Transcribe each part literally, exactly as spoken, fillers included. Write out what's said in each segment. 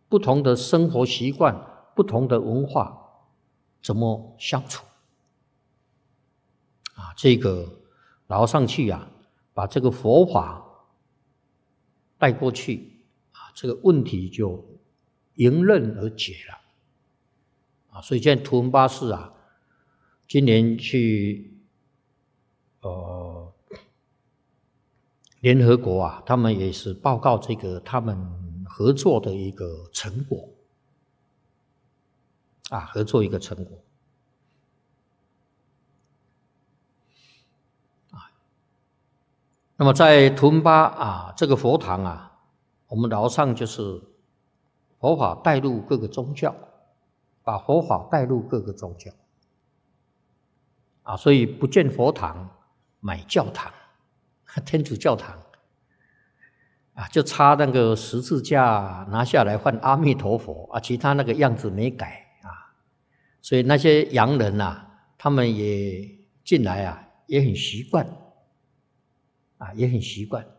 不同的生活习惯、不同的文化怎么相处啊？这个然后上去啊，把这个佛法带过去啊，这个问题就迎刃而解了啊。所以现在图文巴士啊，今年去呃联合国啊，他们也是报告这个他们合作的一个成果啊，合作一个成果啊。那么在图文巴啊这个佛堂啊，我们楼上就是佛法带入各个宗教，把佛法带入各个宗教啊，所以不建佛堂，买教堂，天主教堂啊，就差那个十字架拿下来换阿弥陀佛啊，其他那个样子没改啊，所以那些洋人啊，他们也进来啊，也很习惯啊，也很习惯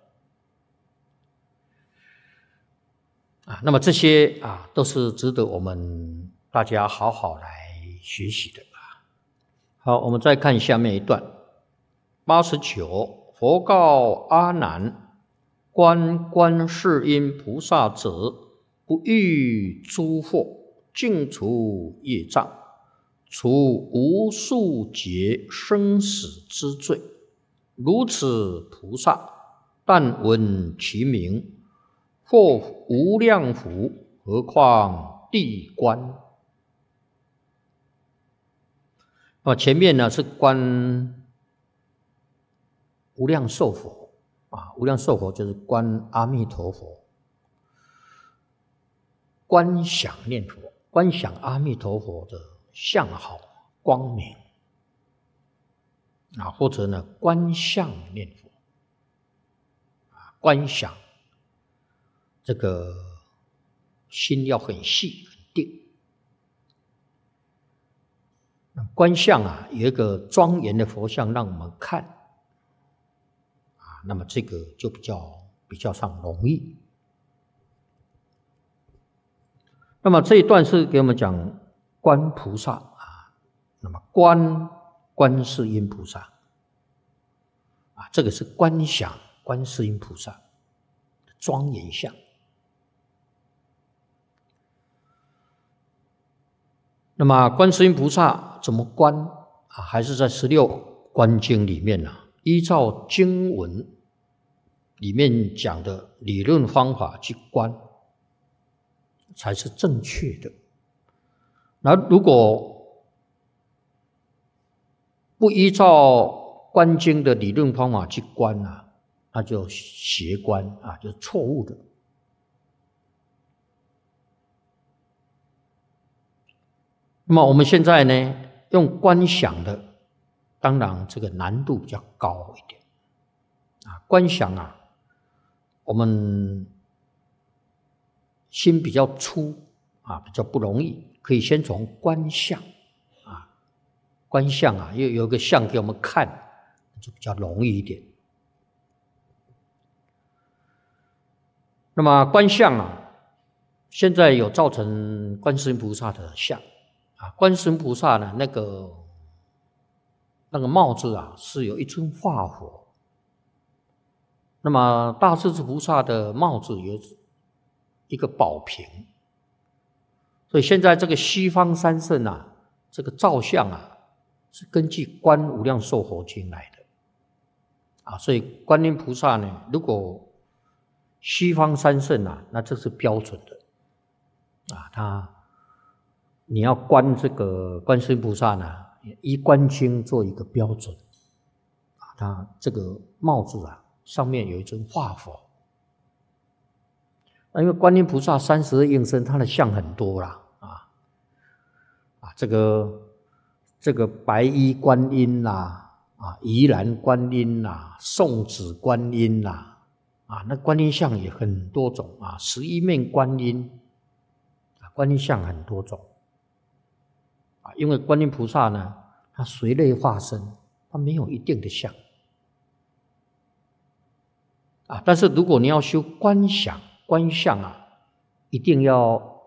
啊。那么这些啊，都是值得我们大家好好来学习的啊。好，我们再看下面一段，八十九，佛告阿难。观观世音菩萨者，不欲诸惑，尽除业障，除无数劫生死之罪。如此菩萨，但闻其名，或无量福，何况地观？那么前面呢是观无量寿佛。啊，无量寿佛就是观阿弥陀佛，观想念佛，观想阿弥陀佛的相好光明啊，或者呢观相念佛啊，观想这个心要很细很定。观相啊，有一个庄严的佛像让我们看。那么这个就比较比较上容易。那么这一段是给我们讲观菩萨啊，那么观观世音菩萨啊，这个是观想观世音菩萨的庄严相。那么观世音菩萨怎么观啊？还是在十六观经里面呢、啊？依照经文里面讲的理论方法去观，才是正确的。那如果不依照观经的理论方法去观啊，那就邪观啊，就错误的。那么我们现在呢，用观想的。当然这个难度比较高一点啊，观想啊，我们心比较粗啊，比较不容易，可以先从观相啊，观相啊，又有一个相给我们看，就比较容易一点。那么观相啊，现在有造成观世音菩萨的像啊，观世音菩萨呢，那个。那个帽子啊，是有一尊化佛。那么大势至菩萨的帽子有一个宝瓶，所以现在这个西方三圣啊，这个造像啊，是根据《观无量寿佛经》来的啊。所以观音菩萨呢，如果西方三圣啊，那这是标准的啊。他你要观这个观世音菩萨呢？依观经做一个标准啊，它这个帽子啊，上面有一尊化佛。因为观音菩萨三十二应身，他的像很多啦啊啊，这个这个白衣观音啦啊，宜兰观音啦，送子观音啦啊，那观音像也很多种啊，十一面观音啊，观音像很多种。因为观音菩萨呢，他随类化身，他没有一定的相啊。但是如果你要修观想、观相啊，一定要